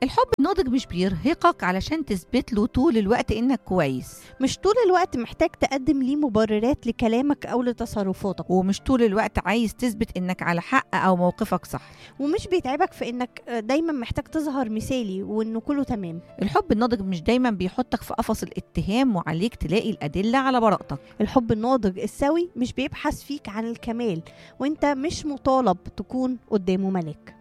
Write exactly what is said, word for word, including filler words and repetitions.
الحب الناضج مش بيرهقك علشان تثبت له طول الوقت إنك كويس، مش طول الوقت محتاج تقدم ليه مبررات لكلامك أو لتصرفاتك، ومش طول الوقت عايز تثبت إنك على حق أو موقفك صح. ومش بيتعبك في إنك دايما محتاج تظهر مثالي وإنه كله تمام. الحب الناضج مش دايما بيحطك في قفص الاتهام وعليك تلاقي الأدلة على براءتك. الحب الناضج السوي مش بيبحث فيك عن الكمال، وإنت مش مطالب تكون قدامه ملك.